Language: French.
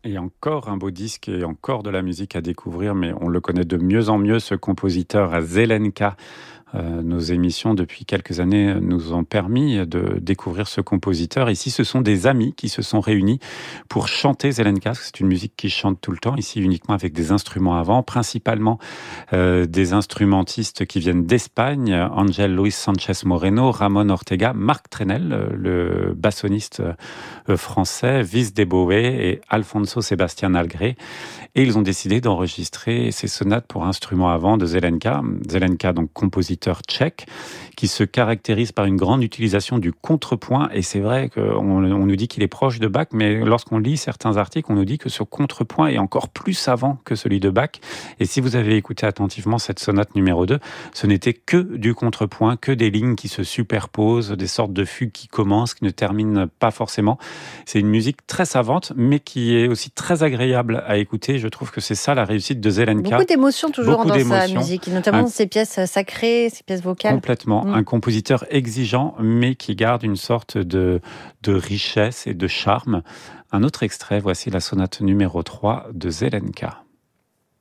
Et encore un beau disque et encore de la musique à découvrir, mais on le connaît de mieux en mieux, ce compositeur Zelenka. Nos émissions depuis quelques années nous ont permis de découvrir ce compositeur. Ici, ce sont des amis qui se sont réunis pour chanter Zelenka. C'est une musique qui chante tout le temps, ici uniquement avec des instruments avant, principalement des instrumentistes qui viennent d'Espagne, Ángel Luis Sánchez Moreno, Ramón Ortega, Marc Trenel, le bassoniste français, Vis de Boé et Alfonso Sebastián Algré. Et ils ont décidé d'enregistrer ces sonates pour instruments avant de Zelenka. Zelenka, donc compositeur tchèque, qui se caractérise par une grande utilisation du contrepoint. Et c'est vrai qu'on nous dit qu'il est proche de Bach, mais lorsqu'on lit certains articles, on nous dit que ce contrepoint est encore plus savant que celui de Bach. Et si vous avez écouté attentivement cette sonate numéro 2, ce n'était que du contrepoint, que des lignes qui se superposent, des sortes de fugues qui commencent, qui ne terminent pas forcément. C'est une musique très savante, mais qui est aussi très agréable à écouter. Je trouve que c'est ça la réussite de Zelenka. Beaucoup d'émotions toujours Beaucoup dans sa d'émotions. musique, notamment dans ses pièces sacrées, ses pièces vocales. Complètement. Un compositeur exigeant, mais qui garde une sorte de richesse et de charme. Un autre extrait, voici la sonate numéro 3 de Zelenka.